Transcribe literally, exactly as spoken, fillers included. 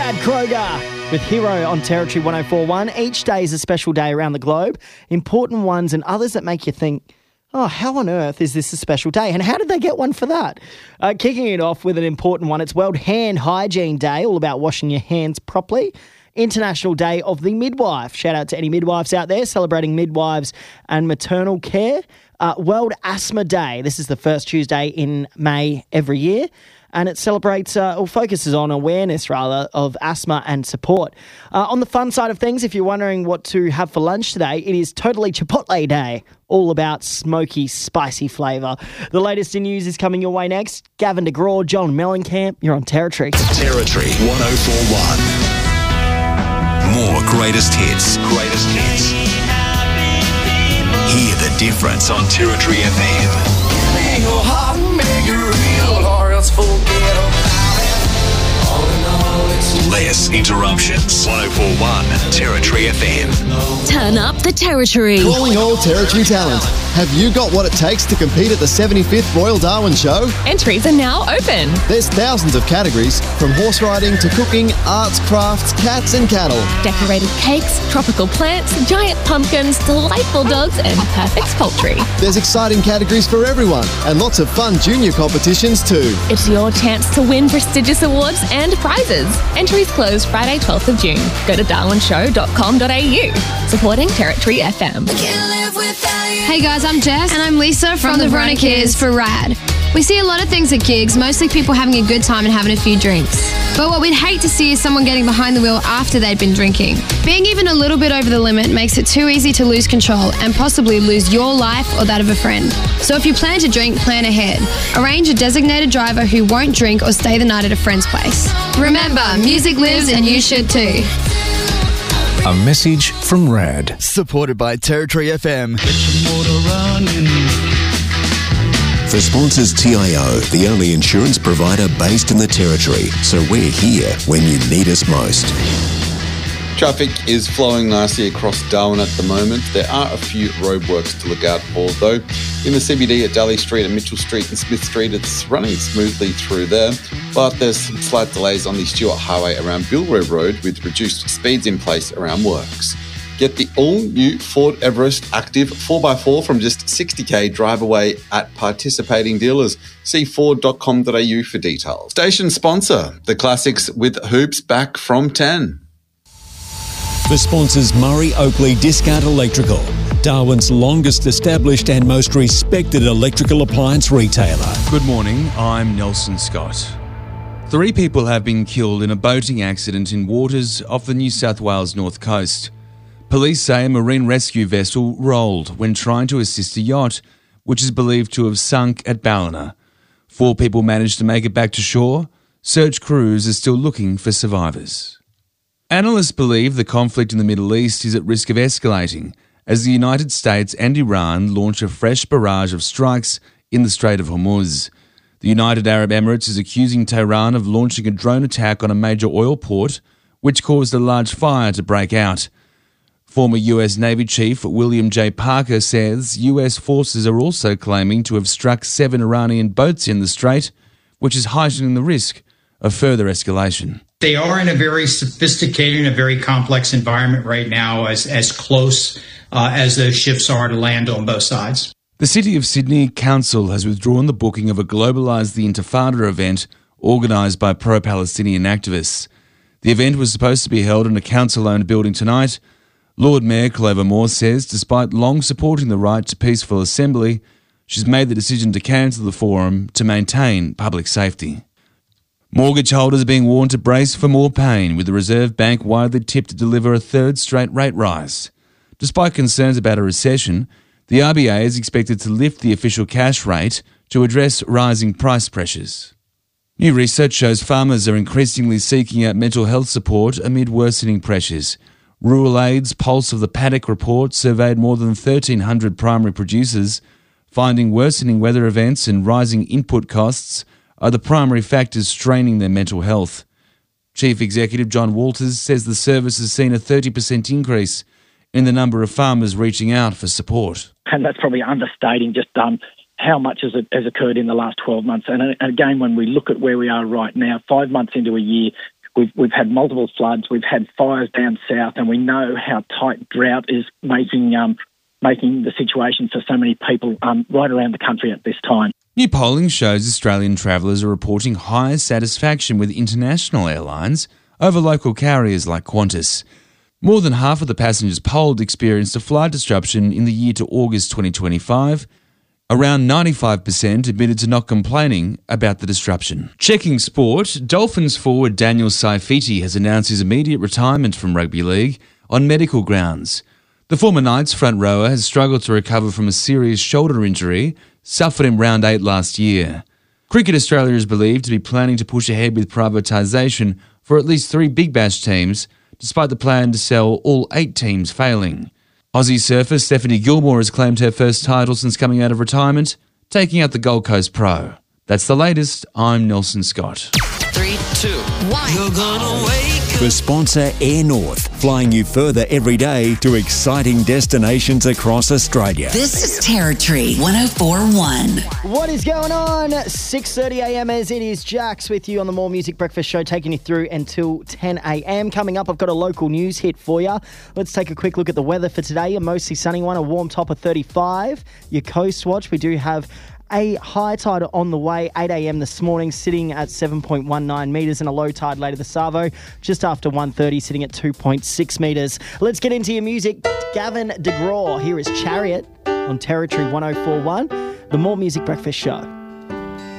Brad Kroger with Hero on Territory one oh four point one. Each day is a special day around the globe. Important ones and others that make you think, oh, how on earth is this a special day? And how did they get one for that? Uh, kicking it off with an important one, it's World Hand Hygiene Day, all about washing your hands properly. International Day of the Midwife. Shout out to any midwives out there celebrating midwives and maternal care. Uh, World Asthma Day. This is the first Tuesday in May every year. And it celebrates, uh, or focuses on awareness, rather, of asthma and support. Uh, on the fun side of things, if you're wondering what to have for lunch today, it is Totally Chipotle Day, all about smoky, spicy flavour. The latest in news is coming your way next. Gavin DeGraw, John Mellencamp, you're on Territory. Territory one oh four point one. More greatest hits. Greatest hits. Hear the difference on Territory F M. Make your heart make it real, or else forget about it. All in all, it's Less interruptions. one oh four point one Territory F M. Turn up the Territory. Calling all Territory talent. Have you got what it takes to compete at the seventy-fifth Royal Darwin Show? Entries are now open. There's thousands of categories, from horse riding to cooking, arts, crafts, cats and cattle. Decorated cakes, tropical plants, giant pumpkins, delightful dogs, and perfect poultry. There's exciting categories for everyone, and lots of fun junior competitions too. It's your chance to win prestigious awards and prizes. Entries close Friday, twelfth of June. Go to darwin show dot com dot a u. Supporting Territory F M. Hey guys, I'm Jess. And I'm Lisa from, from the Verona Kids for RAD. We see a lot of things at gigs, mostly people having a good time and having a few drinks. But what we'd hate to see is someone getting behind the wheel after they'd been drinking. Being even a little bit over the limit makes it too easy to lose control and possibly lose your life or that of a friend. So if you plan to drink, plan ahead. Arrange a designated driver who won't drink or stay the night at a friend's place. Remember, music lives and you should too. A message from RAD. Supported by Territory F M. For sponsors T I O, the only insurance provider based in the Territory. So we're here when you need us most. Traffic is flowing nicely across Darwin at the moment. There are a few roadworks to look out for, though. In the C B D at Daly Street and Mitchell Street and Smith Street, it's running smoothly through there. But there's some slight delays on the Stewart Highway around Bilrow Road with reduced speeds in place around works. Get the all-new Ford Everest Active four by four from just sixty k drive away at participating dealers. See ford dot com dot a u for details. Station sponsor, the classics with hoops back from ten. For sponsors Murray Oakley Discount Electrical, Darwin's longest established and most respected electrical appliance retailer. Good morning, I'm Nelson Scott. Three people have been killed in a boating accident in waters off the New South Wales north coast. Police say a marine rescue vessel rolled when trying to assist a yacht, which is believed to have sunk at Ballina. Four people managed to make it back to shore. Search crews are still looking for survivors. Analysts believe the conflict in the Middle East is at risk of escalating as the United States and Iran launch a fresh barrage of strikes in the Strait of Hormuz. The United Arab Emirates is accusing Tehran of launching a drone attack on a major oil port, which caused a large fire to break out. Former U S Navy Chief William J. Parker says U S forces are also claiming to have struck seven Iranian boats in the strait, which is heightening the risk of further escalation. They are in a very sophisticated and a very complex environment right now, as, as close uh, as those ships are to land on both sides. The City of Sydney Council has withdrawn the booking of a Globalise the Intifada event organised by pro-Palestinian activists. The event was supposed to be held in a council-owned building tonight. Lord Mayor Clover Moore says despite long supporting the right to peaceful assembly, she's made the decision to cancel the forum to maintain public safety. Mortgage holders are being warned to brace for more pain, with the Reserve Bank widely tipped to deliver a third straight rate rise. Despite concerns about a recession, the R B A is expected to lift the official cash rate to address rising price pressures. New research shows farmers are increasingly seeking out mental health support amid worsening pressures. Rural Aid's Pulse of the Paddock report surveyed more than thirteen hundred primary producers, finding worsening weather events and rising input costs are the primary factors straining their mental health. Chief Executive John Walters says the service has seen a thirty percent increase in the number of farmers reaching out for support. And that's probably understating just um, how much has, has occurred in the last twelve months. And, and again, when we look at where we are right now, five months into a year, we've we've had multiple floods, we've had fires down south, and we know how tight drought is making um, making the situation for so many people um, right around the country at this time. New polling shows Australian travellers are reporting higher satisfaction with international airlines over local carriers like Qantas. More than half of the passengers polled experienced a flight disruption in the year to August twenty twenty-five. Around ninety-five percent admitted to not complaining about the disruption. Checking sport, Dolphins forward Daniel Saifiti has announced his immediate retirement from rugby league on medical grounds. The former Knights front rower has struggled to recover from a serious shoulder injury suffered in round eight last year. Cricket Australia is believed to be planning to push ahead with privatisation for at least three Big Bash teams, despite the plan to sell all eight teams failing. Aussie surfer Stephanie Gilmore has claimed her first title since coming out of retirement, taking out the Gold Coast Pro. That's the latest. I'm Nelson Scott. Three, two, one. You're gonna wake up. For sponsor Air North, flying you further every day to exciting destinations across Australia. This is Territory one oh four point one. What is going on? six thirty a.m. as it is. Jax with you on the More Music Breakfast Show, taking you through until ten a.m. Coming up, I've got a local news hit for you. Let's take a quick look at the weather for today. A mostly sunny one, a warm top of thirty-five. Your Coast Watch, we do have a high tide on the way, eight a.m. this morning, sitting at seven point one nine metres, and a low tide later, the Savo, just after one thirty, sitting at two point six metres. Let's get into your music. Gavin DeGraw, here is Chariot on Territory one oh four point one, the More Music Breakfast Show.